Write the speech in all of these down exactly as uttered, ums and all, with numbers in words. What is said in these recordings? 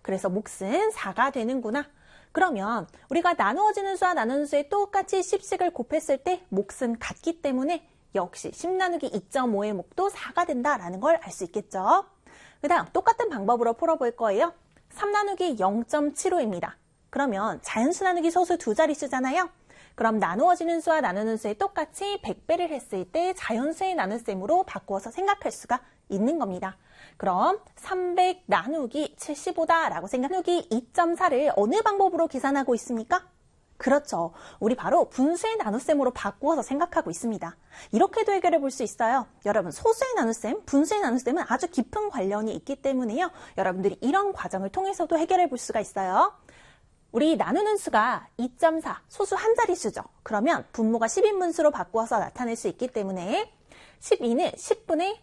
그래서 몫은 사가 되는구나. 그러면 우리가 나누어지는 수와 나누는 수에 똑같이 십씩을 곱했을 때 몫은 같기 때문에 역시 십 나누기 이 점 오의 몫도 사가 된다라는 걸 알 수 있겠죠. 그 다음 똑같은 방법으로 풀어볼 거예요. 삼 나누기 영 점 칠오입니다. 그러면 자연수 나누기 소수 두 자릿수잖아요. 그럼 나누어지는 수와 나누는 수에 똑같이 백 배를 했을 때 자연수의 나눗셈으로 바꾸어서 생각할 수가 있는 겁니다. 그럼 삼백 나누기 칠십오다라고 생각, 나누기 이 점 사를 어느 방법으로 계산하고 있습니까? 그렇죠. 우리 바로 분수의 나눗셈으로 바꾸어서 생각하고 있습니다. 이렇게도 해결해 볼 수 있어요. 여러분, 소수의 나눗셈, 분수의 나눗셈은 아주 깊은 관련이 있기 때문에요. 여러분들이 이런 과정을 통해서도 해결해 볼 수가 있어요. 우리 나누는 수가 이 점 사, 소수 한 자릿수죠. 그러면 분모가 십인분수로 바꾸어서 나타낼 수 있기 때문에 십이는 십분의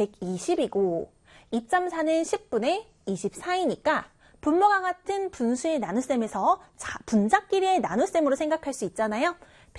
백이십이고 이 점 사는 십분의 이십사이니까 분모가 같은 분수의 나눗셈에서 분자끼리의 나눗셈으로 생각할 수 있잖아요.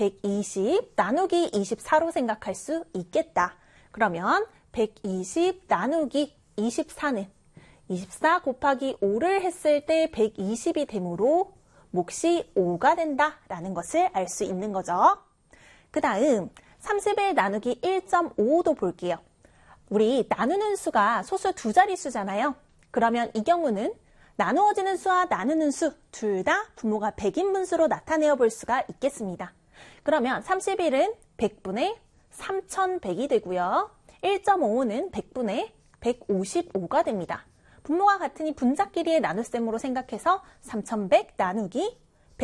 백이십 나누기 이십사로 생각할 수 있겠다. 그러면 백이십 나누기 이십사는 이십사 곱하기 오를 했을 때 백이십이 되므로 몫이 오가 된다라는 것을 알 수 있는 거죠. 그 다음 삼십일 나누기 일 점 오오도 볼게요. 우리 나누는 수가 소수 두 자릿수잖아요. 그러면 이 경우는 나누어지는 수와 나누는 수 둘 다 분모가 백인분수로 나타내어 볼 수가 있겠습니다. 그러면 삼십일은 백분의 삼천백이 되고요. 일 점 오오는 백분의 백오십오가 됩니다. 분모가 같으니 분자끼리의 나눗셈으로 생각해서 삼천백 나누기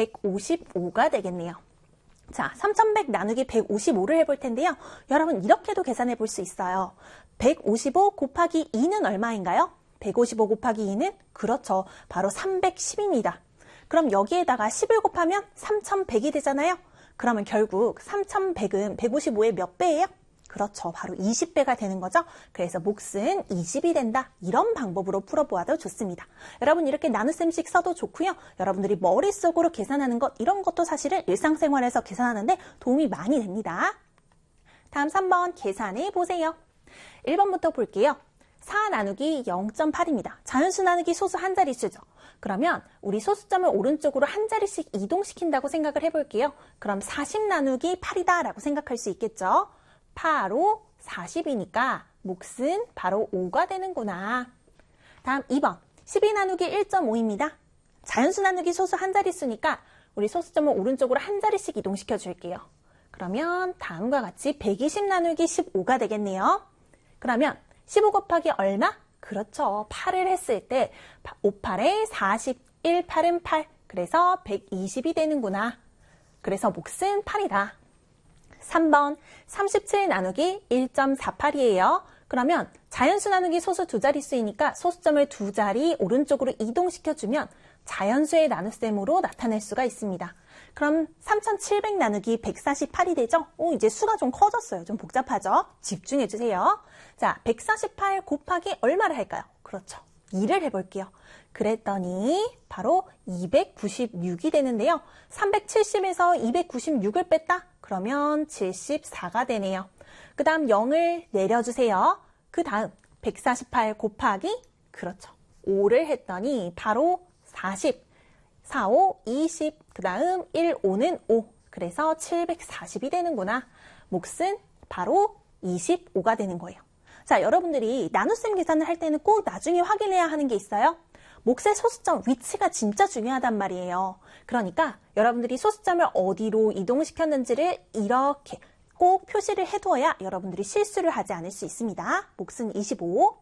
백오십오가 되겠네요. 자, 삼천백 나누기 백오십오를 해볼 텐데요. 여러분 이렇게도 계산해 볼 수 있어요. 백오십오 곱하기 이는 얼마인가요? 백오십오 곱하기 이는 그렇죠. 바로 삼백십입니다. 그럼 여기에다가 십을 곱하면 삼천백이 되잖아요. 그러면 결국 삼천백은 백오십오의 몇 배예요? 그렇죠. 바로 이십 배가 되는 거죠. 그래서 몫은 이십이 된다. 이런 방법으로 풀어보아도 좋습니다. 여러분 이렇게 나눗셈식 써도 좋고요. 여러분들이 머릿속으로 계산하는 것 이런 것도 사실은 일상생활에서 계산하는데 도움이 많이 됩니다. 다음 삼 번 계산해 보세요. 일 번부터 볼게요. 사 나누기 영 점 팔입니다. 자연수 나누기 소수 한 자릿수죠. 그러면 우리 소수점을 오른쪽으로 한 자릿씩 이동시킨다고 생각을 해볼게요. 그럼 사십 나누기 팔이다 라고 생각할 수 있겠죠. 팔오 사십이니까 몫은 바로 오가 되는구나. 다음 이 번 십이 나누기 일 점 오입니다. 자연수 나누기 소수 한 자릿수니까 우리 소수점을 오른쪽으로 한 자릿씩 이동시켜 줄게요. 그러면 다음과 같이 백이십 나누기 십오가 되겠네요. 그러면 십오 곱하기 얼마? 그렇죠. 팔을 했을 때 오, 팔에 사십일, 팔은 팔. 그래서 백이십이 되는구나. 그래서 몫은 팔이다. 삼 번 삼십칠 나누기 일 점 사팔이에요. 그러면 자연수 나누기 소수 두 자릿수이니까 소수점을 두 자리 오른쪽으로 이동시켜주면 자연수의 나눗셈으로 나타낼 수가 있습니다. 그럼 삼천칠백 나누기 백사십팔이 되죠? 오, 이제 수가 좀 커졌어요. 좀 복잡하죠? 집중해주세요. 자, 백사십팔 곱하기 얼마를 할까요? 그렇죠. 이를 해볼게요. 그랬더니 바로 이백구십육이 되는데요. 삼백칠십에서 이백구십육을 뺐다? 그러면 칠십사가 되네요. 그 다음 영을 내려주세요. 그 다음 백사십팔 곱하기 그렇죠. 오를 했더니 바로 사십, 사, 오, 이십, 그 다음 일, 오는 오. 그래서 칠백사십이 되는구나. 몫은 바로 이십오가 되는 거예요. 자, 여러분들이 나눗셈 계산을 할 때는 꼭 나중에 확인해야 하는 게 있어요. 몫의 소수점 위치가 진짜 중요하단 말이에요. 그러니까 여러분들이 소수점을 어디로 이동시켰는지를 이렇게 꼭 표시를 해두어야 여러분들이 실수를 하지 않을 수 있습니다. 몫은 이십오.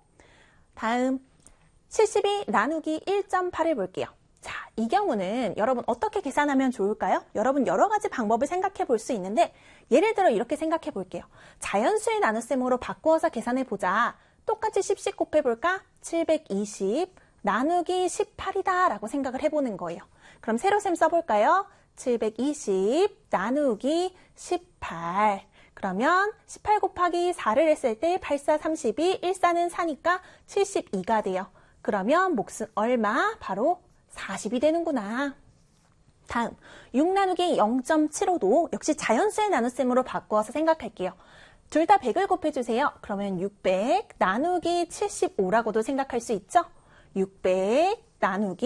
다음 칠십이 나누기 일 점 팔을 볼게요. 자, 이 경우는 여러분 어떻게 계산하면 좋을까요? 여러분 여러 가지 방법을 생각해 볼 수 있는데 예를 들어 이렇게 생각해 볼게요. 자연수의 나눗셈으로 바꾸어서 계산해 보자. 똑같이 십씩 곱해 볼까? 칠백이십 나누기 십팔이다 라고 생각을 해보는 거예요. 그럼 세로셈 써볼까요? 칠백이십 나누기 십팔. 그러면 십팔 곱하기 사를 했을 때 팔, 사, 삼십이, 일, 사는 사니까 칠십이가 돼요. 그러면 몫은 얼마? 바로 사십이 되는구나. 다음 육 나누기 영 점 칠오도 역시 자연수의 나눗셈으로 바꾸어서 생각할게요. 둘 다 백을 곱해주세요. 그러면 육백 나누기 칠십오라고도 생각할 수 있죠. 육백 나누기